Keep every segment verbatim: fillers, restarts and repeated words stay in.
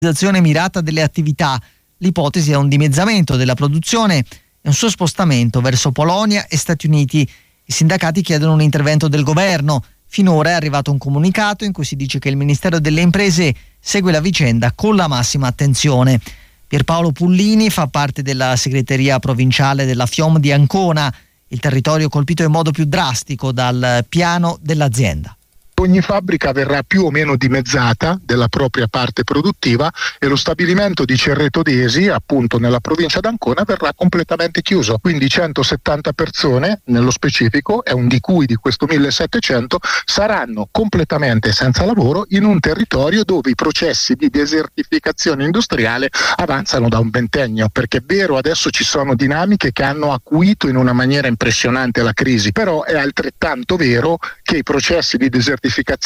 mirata delle attività. L'ipotesi è un dimezzamento della produzione e un suo spostamento verso Polonia e Stati Uniti. I sindacati chiedono un intervento del governo. Finora è arrivato un comunicato in cui si dice che il Ministero delle Imprese segue la vicenda con la massima attenzione. Pierpaolo Pullini fa parte della segreteria provinciale della FIOM di Ancona, il territorio colpito in modo più drastico dal piano dell'azienda. Ogni fabbrica verrà più o meno dimezzata della propria parte produttiva e lo stabilimento di Cerreto d'Esi, appunto nella provincia d'Ancona, verrà completamente chiuso. Quindi centosettanta persone, nello specifico, e un di cui di questo millesettecento, saranno completamente senza lavoro in un territorio dove i processi di desertificazione industriale avanzano da un ventennio. Perché è vero, adesso ci sono dinamiche che hanno acuito in una maniera impressionante la crisi, però è altrettanto vero che i processi di desertificazione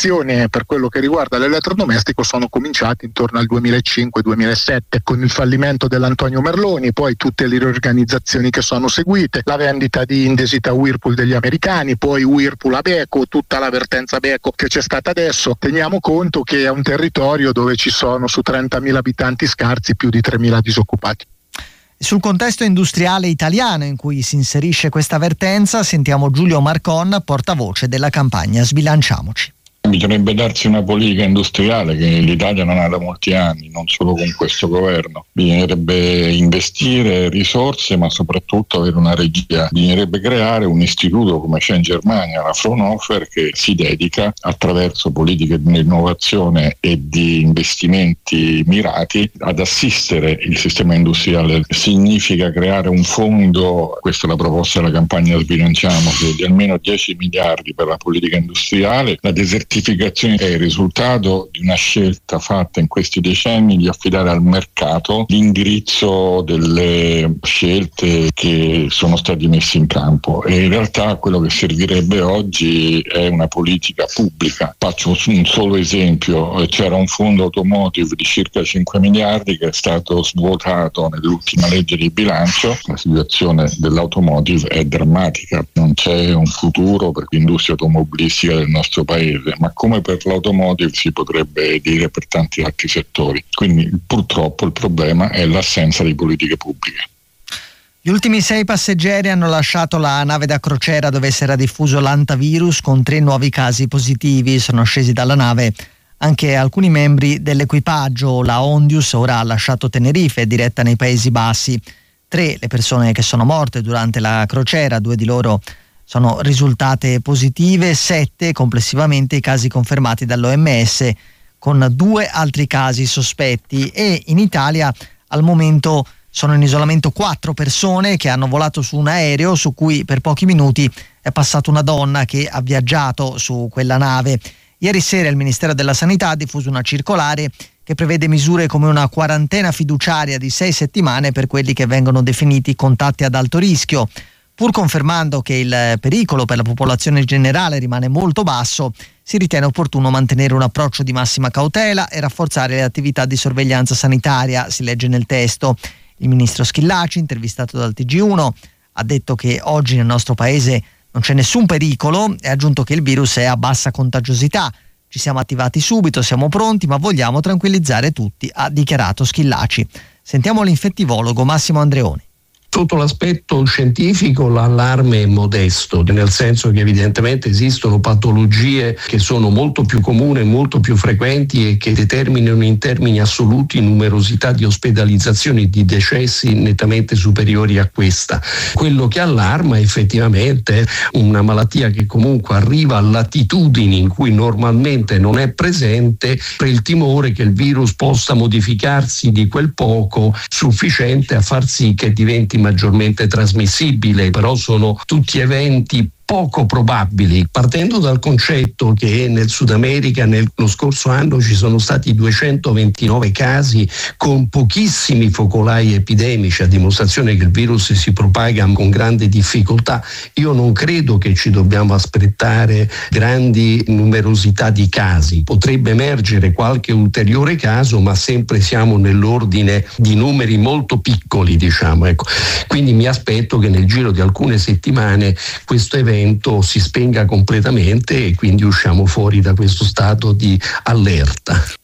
per quello che riguarda l'elettrodomestico sono cominciati intorno al duemilacinque duemilasette con il fallimento dell'Antonio Merloni, poi tutte le riorganizzazioni che sono seguite, la vendita di Indesit a Whirlpool degli americani, poi Whirlpool a Beko, tutta la vertenza Beko che c'è stata adesso. Teniamo conto che è un territorio dove ci sono su trentamila abitanti scarsi più di tremila disoccupati. Sul contesto industriale italiano in cui si inserisce questa vertenza sentiamo Giulio Marcon, portavoce della campagna Sbilanciamoci. Bisognerebbe darsi una politica industriale che l'Italia non ha da molti anni, non solo con questo governo. Bisognerebbe investire risorse, ma soprattutto avere una regia. Bisognerebbe creare un istituto come c'è in Germania, la Fraunhofer, che si dedica attraverso politiche di innovazione e di investimenti mirati ad assistere il sistema industriale. Significa creare un fondo, questa è la proposta della campagna Sbilanciamoci, di almeno dieci miliardi per la politica industriale. La desertificazione è il risultato di una scelta fatta in questi decenni di affidare al mercato l'indirizzo delle scelte che sono state messe in campo, e in realtà quello che servirebbe oggi è una politica pubblica. Faccio un solo esempio: c'era un fondo automotive di circa cinque miliardi che è stato svuotato nell'ultima legge di bilancio. La situazione dell'automotive è drammatica, non c'è un futuro per l'industria automobilistica del nostro paese, ma come per l'automotive si potrebbe dire per tanti altri settori. Quindi purtroppo il problema è l'assenza di politiche pubbliche. Gli ultimi sei passeggeri hanno lasciato la nave da crociera dove si era diffuso l'antavirus con tre nuovi casi positivi. Sono scesi dalla nave anche alcuni membri dell'equipaggio. La Ondius ora ha lasciato Tenerife, diretta nei Paesi Bassi. Tre le persone che sono morte durante la crociera, due di loro sono risultate positive, sette complessivamente i casi confermati dall'O M S, con due altri casi sospetti, e in Italia al momento sono in isolamento quattro persone che hanno volato su un aereo su cui per pochi minuti è passata una donna che ha viaggiato su quella nave. Ieri sera il Ministero della Sanità ha diffuso una circolare che prevede misure come una quarantena fiduciaria di sei settimane per quelli che vengono definiti contatti ad alto rischio. Pur confermando che il pericolo per la popolazione generale rimane molto basso, si ritiene opportuno mantenere un approccio di massima cautela e rafforzare le attività di sorveglianza sanitaria, si legge nel testo. Il ministro Schillaci, intervistato dal T G uno, ha detto che oggi nel nostro paese non c'è nessun pericolo e ha aggiunto che il virus è a bassa contagiosità. Ci siamo attivati subito, siamo pronti, ma vogliamo tranquillizzare tutti, ha dichiarato Schillaci. Sentiamo l'infettivologo Massimo Andreoni. Sotto l'aspetto scientifico l'allarme è modesto, nel senso che evidentemente esistono patologie che sono molto più comuni, molto più frequenti e che determinano in termini assoluti numerosità di ospedalizzazioni e di decessi nettamente superiori a questa. Quello che allarma effettivamente è una malattia che comunque arriva a latitudini in cui normalmente non è presente, per il timore che il virus possa modificarsi di quel poco sufficiente a far sì che diventi maggiormente trasmissibile, però sono tutti eventi poco probabili, partendo dal concetto che nel Sud America nello scorso anno ci sono stati duecentoventinove casi con pochissimi focolai epidemici, a dimostrazione che il virus si propaga con grande difficoltà. Io non credo che ci dobbiamo aspettare grandi numerosità di casi, potrebbe emergere qualche ulteriore caso, ma sempre siamo nell'ordine di numeri molto piccoli, diciamo, ecco. Quindi mi aspetto che nel giro di alcune settimane questo evento si spenga completamente e quindi usciamo fuori da questo stato di allerta.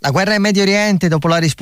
La guerra in Medio Oriente, dopo la risposta